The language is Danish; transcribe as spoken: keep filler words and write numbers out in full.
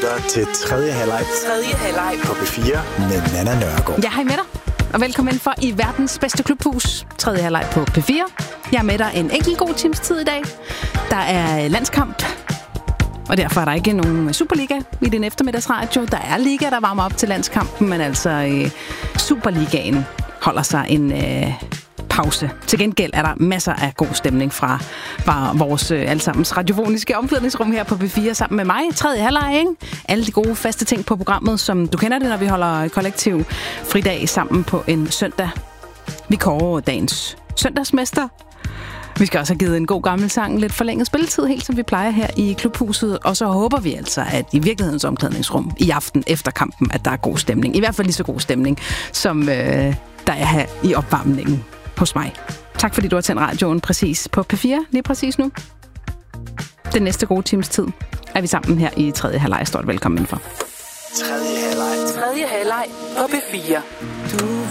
lytter til tredje halvleg. Tredje halvleg på P fire med Nanna Nørgaard. Ja, hej med dig, og velkommen for i verdens bedste klubhus. Tredje halvleg på P fire. Jeg er med dig en enkelt god times tid i dag. Der er landskamp, og derfor er der ikke nogen Superliga i din eftermiddagsradio. Der er liga, der varmer op til landskampen, men altså øh, Superligaen holder sig en øh, pause. Til gengæld er der masser af god stemning fra, fra vores øh, allesammens radiofoniske omklædningsrum her på P fire sammen med mig. Tredje halvleg, ikke? Alle de gode faste ting på programmet, som du kender det, når vi holder kollektiv fridag sammen på en søndag. Vi kårer dagens søndagsmester. Vi skal også have givet en god gammel sang lidt forlænget spilletid, helt som vi plejer her i klubhuset. Og så håber vi altså, at i virkelighedens omklædningsrum i aften efter kampen, at der er god stemning. I hvert fald lige så god stemning, som øh, der er her i opvarmningen hos mig. Tak fordi du har tændt radioen præcis på P fire, lige præcis nu. Den næste gode times tid er vi sammen her i tredje halvleg. Stort velkommen for. Tredje halvleg. Tredje halvleg på P fire. Du